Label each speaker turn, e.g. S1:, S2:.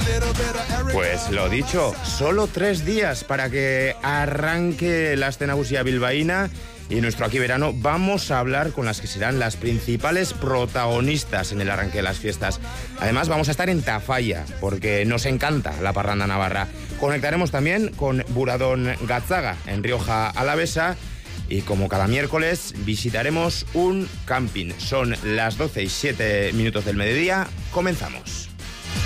S1: Pues lo dicho, solo 3 días para que arranque la escena busia bilbaína. Y en nuestro Aquí Verano vamos a hablar con las que serán las principales protagonistas en el arranque de las fiestas. Además vamos a estar en Tafalla, porque nos encanta la parranda navarra. Conectaremos también con Buradón Gatzaga, en Rioja Alavesa. Y como cada miércoles visitaremos un camping. Son las 12:07 del mediodía. Comenzamos.